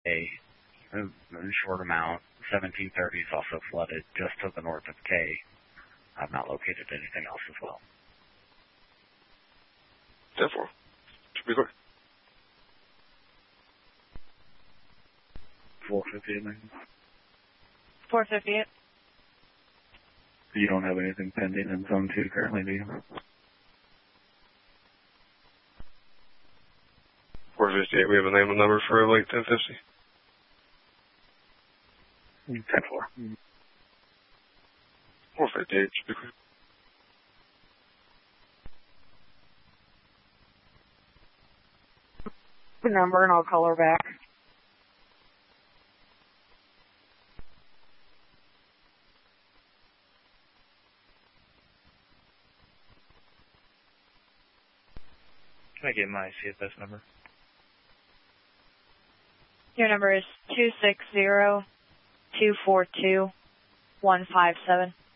a short amount. 1730 is also flooded just to the north of K. I've not located anything else as well. 10-4. To be clear. 458. 458. You don't have anything pending in Zone 2 currently, do you? 458. We have a name and number for Lake 1050. 10-4. 458. To be clear. The number and I'll call her back. Can I get my CFS number? Your number is 260-242-157.